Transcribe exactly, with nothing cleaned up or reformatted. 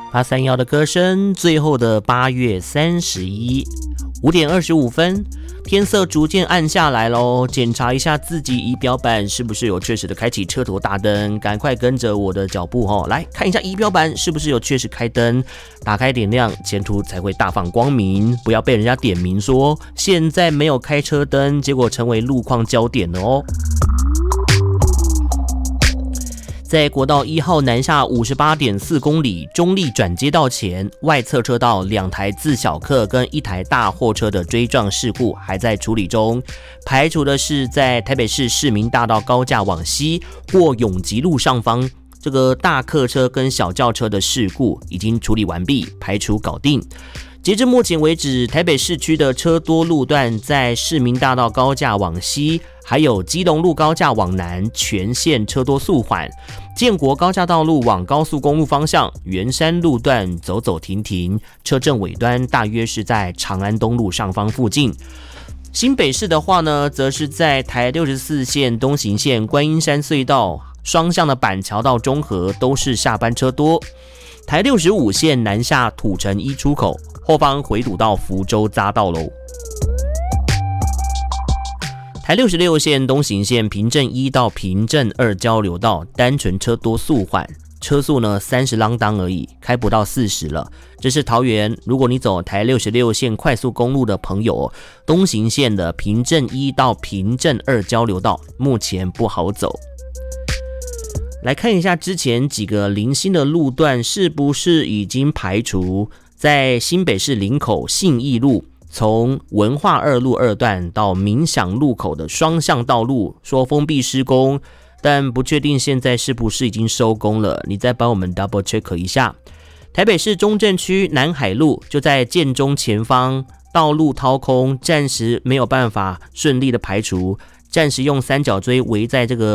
八三幺的歌声，最后的八月三十一，五点二十五分，天色逐渐暗下来咯，检查一下自己仪表板是不是有确实的开启车头大灯，赶快跟着我的脚步哦，来看一下仪表板是不是有确实开灯，打开点亮，前途才会大放光明，不要被人家点名说现在没有开车灯，结果成为路况焦点了哦。在国道一号南下 五十八点四公里中立转接道前，外侧车道两台自小客跟一台大货车的追撞事故还在处理中，排除的是在台北市市民大道高架往西或永吉路上方这个大客车跟小轿车的事故已经处理完毕，排除搞定。截至目前为止，台北市区的车多路段在市民大道高架往西，还有基隆路高架往南全线车多速缓，建国高架道路往高速公路方向圆山路段走走停停，车阵尾端大约是在长安东路上方附近。新北市的话呢，则是在台六十四线东行线观音山隧道双向的板桥到中和都是下班车多，台六十五线南下土城一出口后方回堵到福州匝道喽。台六十六线东行线平镇一到平镇二交流道单纯车多速缓，车速呢三十啷当而已，开不到四十了。这是桃园，如果你走台六十六线快速公路的朋友，东行线的平镇一到平镇二交流道目前不好走。来看一下之前几个零星的路段是不是已经排除。在新北市林口信义路，从文化二路二段到民享路口的双向道路说封闭施工，但不确定现在是不是已经收工了，你再帮我们 double check 一下。台北市中正区南海路就在建中前方，道路掏空，暂时没有办法顺利的排除，暂时用三角锥围在这个